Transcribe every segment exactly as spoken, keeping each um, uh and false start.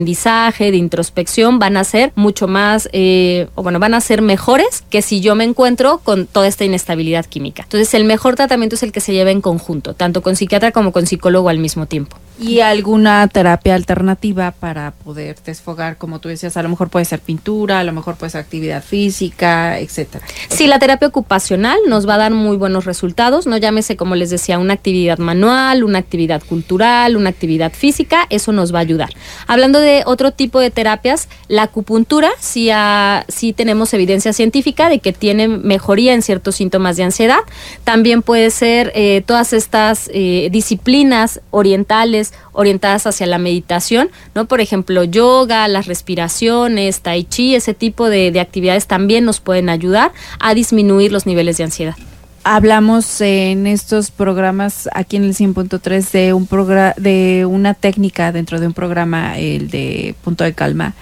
aprendizaje, de introspección, van a ser mucho más, eh, o bueno, van a ser mejores que si yo me encuentro con toda esta inestabilidad química. Entonces, el mejor tratamiento es el que se lleva en conjunto, tanto con psiquiatra como con psicólogo al mismo tiempo. ¿Y alguna terapia alternativa para poder desfogar? Como tú decías, a lo mejor puede ser pintura, a lo mejor puede ser actividad física, etcétera. Sí, la terapia ocupacional nos va a dar muy buenos resultados, no llámese, como les decía, una actividad manual, una actividad cultural, una actividad física, eso nos va a ayudar. Hablando de otro tipo de terapias, la acupuntura, sí, ha, sí tenemos evidencia científica de que tiene mejoría en ciertos síntomas de ansiedad. También puede ser eh, todas estas eh, disciplinas orientales orientadas hacia la meditación, ¿no? Por ejemplo, yoga, las respiraciones, tai chi, ese tipo de, de actividades también nos pueden ayudar a disminuir los niveles de ansiedad. Hablamos en estos programas aquí en el cien punto tres de un programa, de una técnica dentro de un programa, el de Punto de Calma,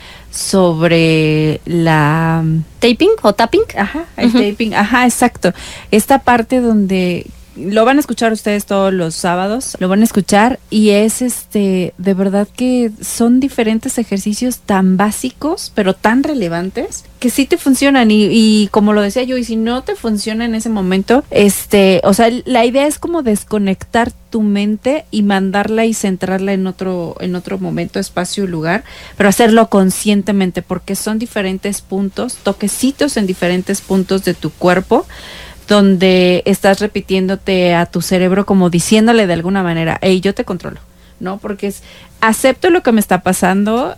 sobre la taping o tapping. Ajá, el Uh-huh. taping, ajá, exacto. Esta parte donde lo van a escuchar ustedes todos los sábados, lo van a escuchar y es este, de verdad que son diferentes ejercicios tan básicos, pero tan relevantes, que sí te funcionan y, y como lo decía yo, y si no te funciona en ese momento, este, o sea, la idea es como desconectar tu mente y mandarla y centrarla en otro, en otro momento, espacio y lugar, pero hacerlo conscientemente, porque son diferentes puntos, toquecitos en diferentes puntos de tu cuerpo, donde estás repitiéndote a tu cerebro como diciéndole de alguna manera, hey, yo te controlo, ¿no? Porque es, acepto lo que me está pasando,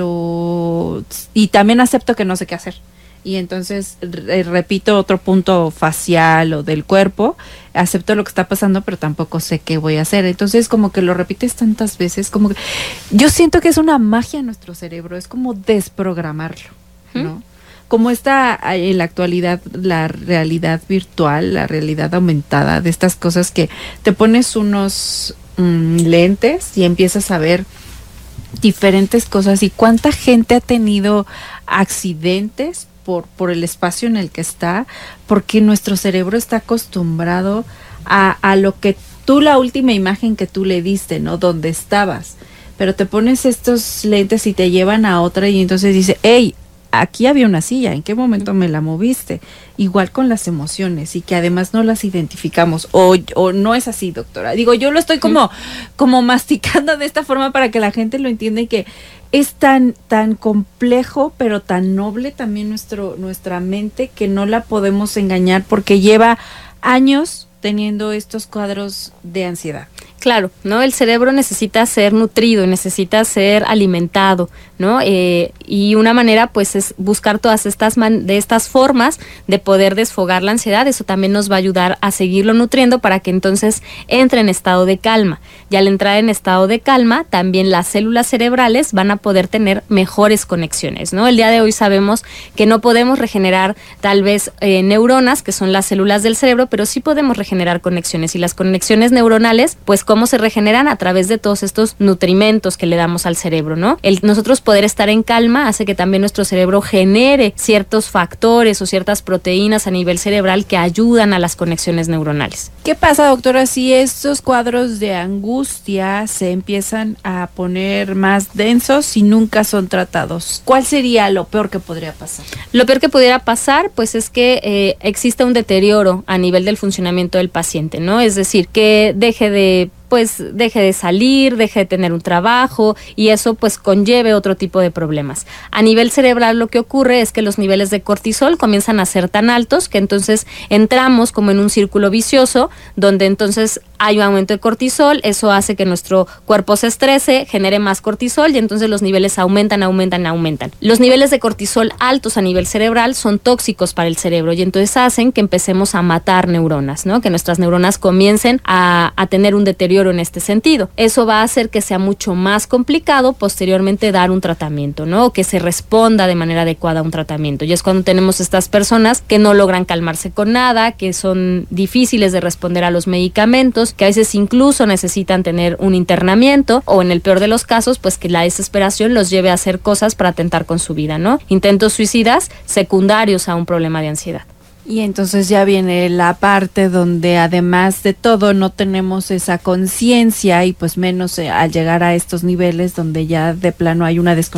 pero, y también acepto que no sé qué hacer. Y entonces re- repito otro punto facial o del cuerpo, acepto lo que está pasando, pero tampoco sé qué voy a hacer. Entonces como que lo repites tantas veces, como que yo siento que es una magia en nuestro cerebro, es como desprogramarlo, ¿no? ¿Mm? Como está en la actualidad la realidad virtual, la realidad aumentada, de estas cosas que te pones unos mmm, lentes y empiezas a ver diferentes cosas. Y cuánta gente ha tenido accidentes por, por el espacio en el que está, porque nuestro cerebro está acostumbrado a, a lo que tú, la última imagen que tú le diste, ¿no? Donde estabas. Pero te pones estos lentes y te llevan a otra y entonces dice, hey, aquí había una silla, ¿en qué momento me la moviste? Igual con las emociones y que además no las identificamos o, o no es así, doctora. Digo, yo lo estoy como, como masticando de esta forma para que la gente lo entienda y que es tan, tan complejo pero tan noble también nuestro, nuestra mente que no la podemos engañar porque lleva años teniendo estos cuadros de ansiedad. Claro, ¿no? El cerebro necesita ser nutrido, necesita ser alimentado, ¿no? Eh, y una manera, pues, es buscar todas estas man- de estas formas de poder desfogar la ansiedad. Eso también nos va a ayudar a seguirlo nutriendo para que entonces entre en estado de calma. Y al entrar en estado de calma, también las células cerebrales van a poder tener mejores conexiones, ¿no? El día de hoy sabemos que no podemos regenerar tal vez eh, neuronas, que son las células del cerebro, pero sí podemos regenerar conexiones. Y las conexiones neuronales, pues, ¿cómo se regeneran? A través de todos estos nutrimentos que le damos al cerebro, ¿no? El nosotros poder estar en calma hace que también nuestro cerebro genere ciertos factores o ciertas proteínas a nivel cerebral que ayudan a las conexiones neuronales. ¿Qué pasa, doctora, si estos cuadros de angustia se empiezan a poner más densos y nunca son tratados? ¿Cuál sería lo peor que podría pasar? Lo peor que pudiera pasar, pues, es que eh, existe un deterioro a nivel del funcionamiento del paciente, ¿no? Es decir, que deje de pues deje de salir, deje de tener un trabajo y eso pues conlleve otro tipo de problemas. A nivel cerebral lo que ocurre es que los niveles de cortisol comienzan a ser tan altos que entonces entramos como en un círculo vicioso donde entonces hay un aumento de cortisol, eso hace que nuestro cuerpo se estrese, genere más cortisol y entonces los niveles aumentan, aumentan, aumentan. Los niveles de cortisol altos a nivel cerebral son tóxicos para el cerebro y entonces hacen que empecemos a matar neuronas, ¿no? Que nuestras neuronas comiencen a, a tener un deterioro en este sentido. Eso va a hacer que sea mucho más complicado posteriormente dar un tratamiento, ¿no? O que se responda de manera adecuada a un tratamiento. Y es cuando tenemos estas personas que no logran calmarse con nada, que son difíciles de responder a los medicamentos, que a veces incluso necesitan tener un internamiento o en el peor de los casos, pues que la desesperación los lleve a hacer cosas para atentar con su vida, ¿no? Intentos suicidas secundarios a un problema de ansiedad. Y entonces ya viene la parte donde además de todo no tenemos esa conciencia y pues menos eh, al llegar a estos niveles donde ya de plano hay una desconexión